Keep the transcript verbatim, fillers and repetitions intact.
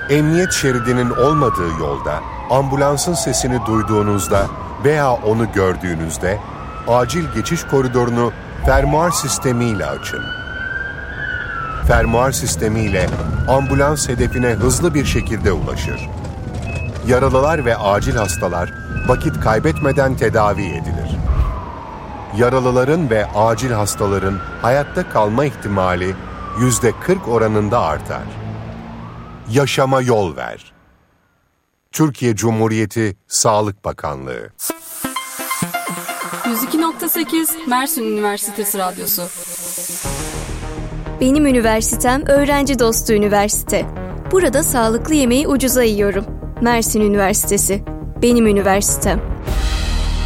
Emniyet şeridinin olmadığı yolda ambulansın sesini duyduğunuzda veya onu gördüğünüzde acil geçiş koridorunu fermuar sistemiyle açın. Fermuar sistemiyle ambulans hedefine hızlı bir şekilde ulaşır. Yaralılar ve acil hastalar vakit kaybetmeden tedavi edilir. Yaralıların ve acil hastaların hayatta kalma ihtimali yüzde kırk oranında artar. Yaşama yol ver. Türkiye Cumhuriyeti Sağlık Bakanlığı. yüz iki nokta sekiz Mersin Üniversitesi Radyosu. Benim üniversitem öğrenci dostu üniversite. Burada sağlıklı yemeği ucuza yiyorum. Mersin Üniversitesi. Benim üniversitem.